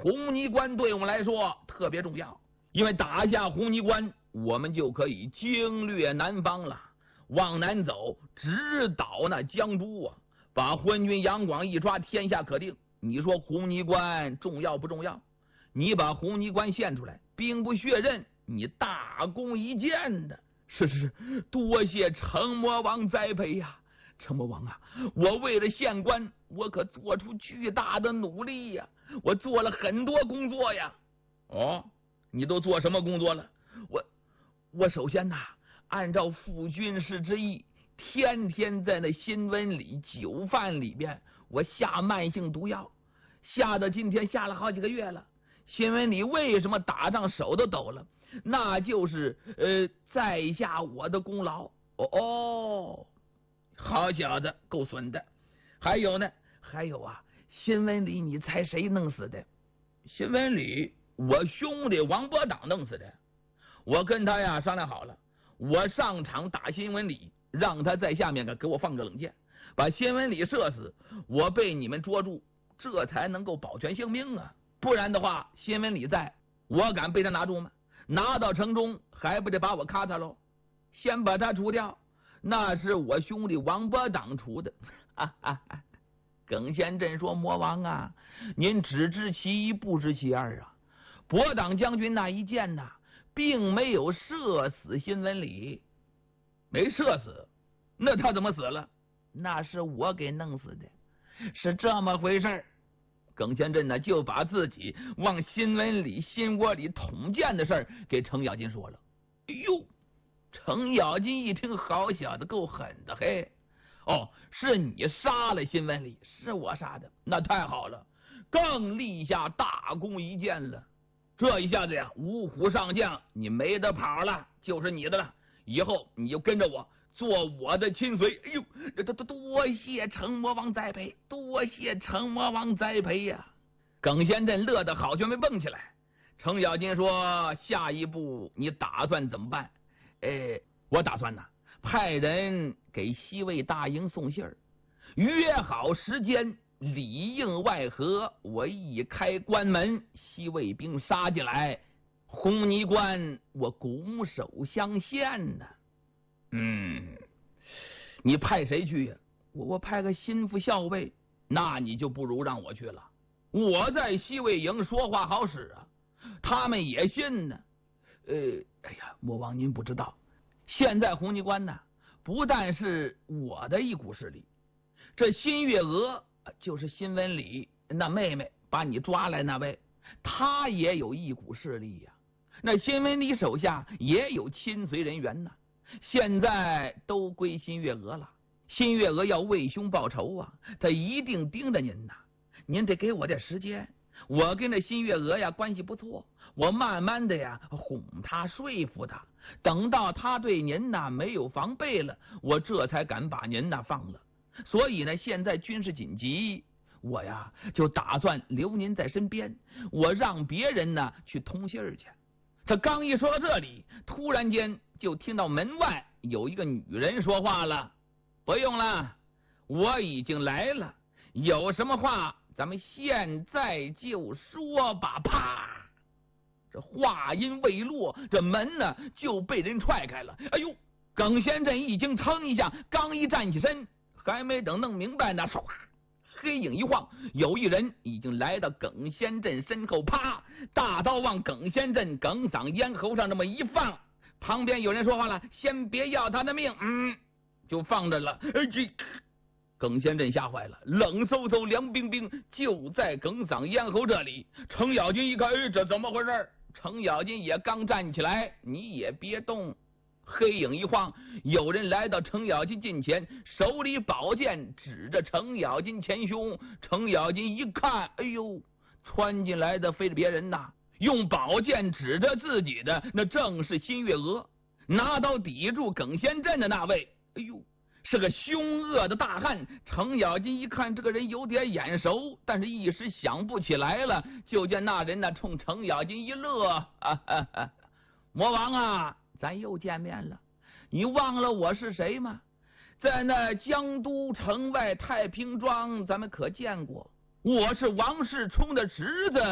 红泥关对我们来说特别重要，因为打下红泥关，我们就可以经略南方了，往南走，直捣那江都啊，把昏君杨广一抓，天下可定。你说红泥关重要不重要？你把红泥关献出来，兵不血刃，你大功一件的。是，多谢成魔王栽培呀！成魔王啊，我为了县官，我可做出巨大的努力呀！我做了很多工作呀。哦，你都做什么工作了？我首先呐，按照副军师之意，天天在那新闻里酒饭里边，我下慢性毒药，下到今天下了好几个月了。新闻里为什么打仗手都抖了？那就是在下我的功劳。哦，好小子，够损的。还有呢，还有啊，新闻里你猜谁弄死的？新闻里我兄弟王伯党弄死的。我跟他呀商量好了，我上场打新闻里，让他在下面给我放个冷箭，把新闻里射死，我被你们捉住，这才能够保全性命啊！不然的话，新闻里在，我敢被他拿住吗？拿到城中还不得把我咔嚓喽？先把他除掉，那是我兄弟王伯党除的。耿先镇说：“魔王啊，您只知其一，不知其二啊！伯党将军那一箭呐，并没有射死新闻里，没射死，那他怎么死了？那是我给弄死的，是这么回事儿。”耿先镇呢，就把自己往新闻里心窝里捅箭的事儿给程咬金说了。哎呦，程咬金一听，好小子，够狠的嘿！哦，是你杀了新闻里？是我杀的，那太好了，更立下大功一件了。这一下子呀，五虎上将，你没得跑了，就是你的了。以后你就跟着我，做我的亲随。哎呦，多谢程魔王栽培，多谢程魔王栽培呀！耿先镇乐得好，就没蹦起来。程咬金说：“下一步你打算怎么办？”我打算呢，派人给西魏大营送信儿，约好时间，里应外合。我一开关门，西魏兵杀进来，红泥关我拱手相献呢。你派谁去呀？我派个心腹校尉，那你就不如让我去了。我在西魏营说话好使啊，他们也信呢。哎呀，魔王您不知道，现在红泥关呢，不但是我的一股势力，这新月娥就是新闻里那妹妹把你抓来那位，她也有一股势力呀。那新闻里手下也有亲随人员呢，现在都归新月娥了。新月娥要为兄报仇啊，她一定盯着您呐。您得给我点时间，我跟这新月娥呀关系不错，我慢慢的呀哄她说服她，等到她对您呐没有防备了，我这才敢把您呐放了。所以呢，现在军事紧急，我呀就打算留您在身边，我让别人呢去通信去。他刚一说到这里，突然间就听到门外有一个女人说话了：“不用了，我已经来了，有什么话咱们现在就说吧。”啪！这话音未落，这门呢就被人踹开了。哎呦！耿先镇一惊，噌一下，刚一站起身，还没等弄明白呢，唰，黑影一晃，有一人已经来到耿先镇身后，啪，大刀往耿先镇耿嗓咽喉上这么一放。旁边有人说话了：“先别要他的命。”就放着了。耿先镇吓坏了，冷飕飕凉冰冰就在耿嗓咽喉这里。程咬金一看，这怎么回事？程咬金也刚站起来，你也别动。黑影一晃，有人来到程咬金近前，手里宝剑指着程咬金前胸。程咬金一看，哎呦，穿进来的非是别人呐，用宝剑指着自己的那正是新月娥。拿刀抵住耿先镇的那位，哎呦，是个凶恶的大汉。程咬金一看这个人有点眼熟，但是一时想不起来了。就见那人呢冲程咬金一乐：“魔王啊，咱又见面了，你忘了我是谁吗？在那江都城外太平庄咱们可见过，我是王世充的侄子